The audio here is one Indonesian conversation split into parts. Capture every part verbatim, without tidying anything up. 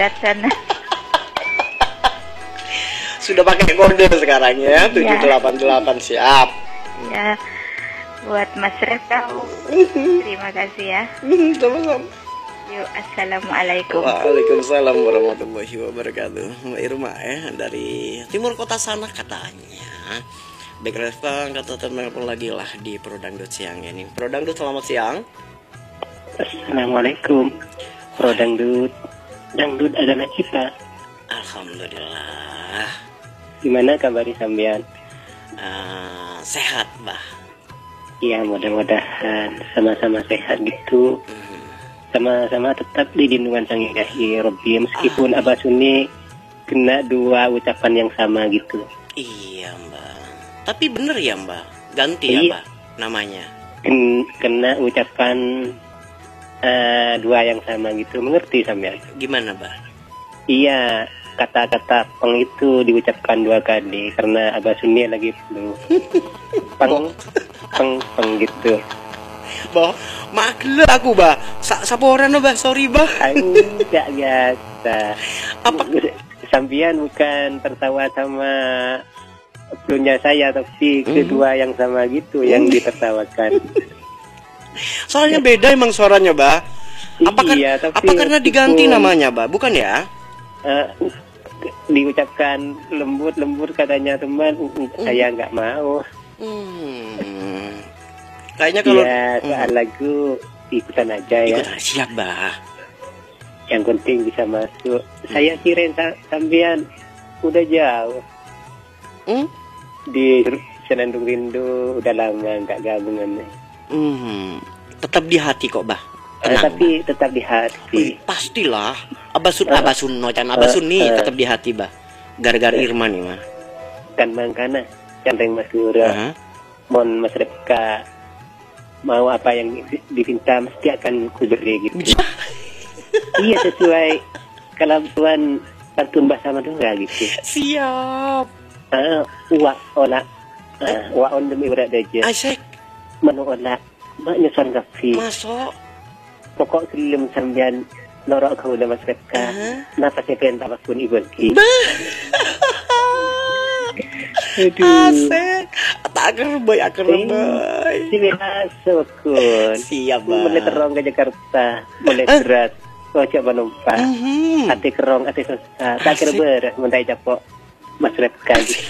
dekat sana. Sudah pakai kode sekarang ya, tujuh delapan delapan siap. Ya, buat Mas Refka, terima kasih ya. Sama-sama. Yuk, assalamualaikum. Waalaikumsalam warahmatullahi wabarakatuh. Mbak Irma ya, dari timur kota sana katanya. Baik Refka, kata telepon lagi lah di Pro Dangdut siang ini. Pro Dangdut, selamat siang. Assalamualaikum. Pro Dangdut, Dangdut adalah kita. Alhamdulillah. Gimana kabar sampean? Uh, sehat, Bah. Ya, mudah-mudahan sama-sama sehat gitu. Hmm. Sama-sama tetap di lindungan Sang Ilahi Rabbi, meskipun ah. Abah Suni kena dua ucapan yang sama gitu. Iya, Mbak. Tapi bener ya, Mbak? Ganti iya. ya, Mbak, namanya? Ken kena ucapan uh, dua yang sama gitu. Mengerti sampean? Gimana, Mbak? Iya. Kata-kata peng itu diucapkan dua kali karena Abah Suni lagi flu. Peng, peng, peng gitu. Bah, mak gila aku, Bah. Sa saporan Bah, sorry, Bah. Aku gak biasa. Apa? Sampian bukan tertawa sama flu-nya saya, tapi hmm. kedua yang sama gitu hmm. yang ditertawakan. Soalnya beda emang suaranya, Bah. Apakah, iya, tapi apa karena diganti pun, namanya, Bah? Bukan ya? Uh, diucapkan lembut-lembut katanya teman, mm. saya nggak mau. Hmm. Kayaknya kalau ya soal hmm. lagu ikutan aja ya. Ikutan, siap, Bah. Yang penting bisa masuk. Hmm. Saya kirain sampean udah jauh. Hmm? Di Senandung Rindu udah lama nggak gabungannya. Hmm. Tetap di hati kok, Bah. Tenang, tapi bah. Tetap di hati. Wih, pastilah. Abah Sun, uh, Abah Sunno, can Abah uh, Sunni uh, tetap di hati, Bah. Gara-gara uh, Irma nih, mah. Kan mangkana, canteng Mas Gura. Uh-huh. Mon Mas Refka mau apa yang diminta mesti akan kuberi gitu. Iya, sesuai kelabuan pantun bahasa Madura gitu. Siap. Ah, uh, wa ola. Ah, wa on demi berat aja. Asyik. Manu ola. Mak nyusun kafi. Masuk. Pokok kelim sambian norok kau udah Mas Refka. Uh-huh. Nafasnya pengen tambah pun ibu lagi. Asik. Tak akan boy, akan boy. Si biasa kun. Siap, Bah. Mulai terong ke Jakarta, mulai berat. Kau coba numpah. Uh-huh. Hati kerong, hati susah. Tak kira berat, mentai capok Mas Refka gitu.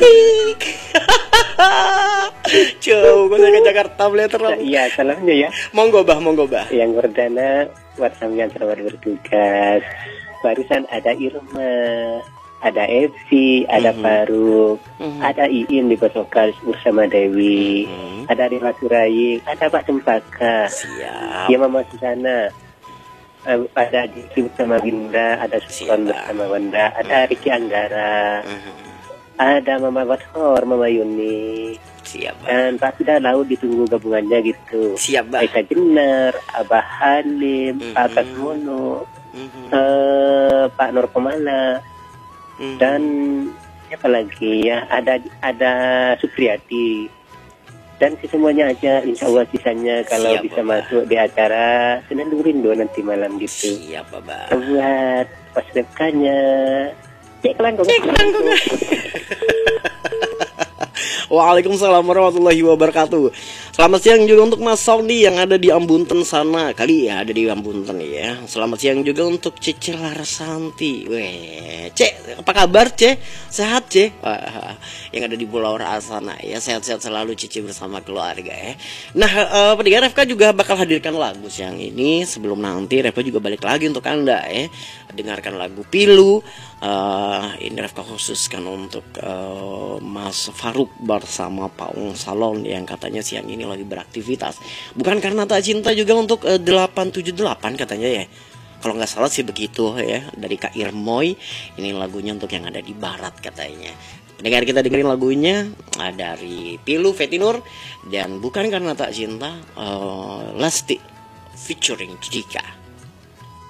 Jauh, gue ke Jakarta boleh terang. Iya, salamnya ya. Monggo, Bah, monggo, Bah. Yang perdana buat sampean selamat bertugas. Barusan ada Irma, ada Evi, ada mm-hmm. Faruk, mm-hmm. ada Iin di Basokal bersama Dewi, mm-hmm. ada Rima Surai, ada Pak Cempaka. Siap. Ya Mama Susana. Uh, ada Diki bersama Ginda, ada Sultan bersama Wanda, ada Riki Anggara. Mm-hmm. Ada Mama Bathor, Mama Yuni. Siap, Bah. Dan Pak Sudah Laut ditunggu gabungannya gitu. Siap, Bah. Eka Jenar, Abah Halim, mm-hmm. Pak Kasmono, mm-hmm. uh, Pak Nur Pemala, mm-hmm. dan siapa lagi ya? Ada ada Supriyadi. Dan semuanya aja, insya Allah sisanya kalau siap, bisa Bapak. Masuk di acara Senandung Rindu nanti malam gitu. Siap, Bapak. Buat pas dekanya. Cek langkung. Cek langkung. Waalaikumsalam warahmatullahi wabarakatuh. Selamat siang juga untuk Mas Saudi yang ada di Ambunten sana. Kali ya ada di Ambunten ya. Selamat siang juga untuk Cece Larasanti. Weh, Cek, apa kabar, Cek? Sehat, Cek? Wah, yang ada di Pulau Raas sana ya. Sehat-sehat selalu Cece bersama keluarga ya. Nah, uh, pendengar Refka juga bakal hadirkan lagu siang ini. Sebelum nanti Refka juga balik lagi untuk Anda ya. Dengarkan lagu Pilu. Uh, ini Refka khususkan untuk uh, Mas Faruk bersama Paung Salon yang katanya siang ini lagi beraktivitas. Bukan karena tak cinta juga untuk uh, delapan tujuh delapan katanya ya. Kalau nggak salah sih begitu ya. Dari Kak Irmoy. Ini lagunya untuk yang ada di barat katanya. Dengar kita dengerin lagunya uh, dari Pilu Fetinur. Dan bukan karena tak cinta, uh, Lesti featuring Jika.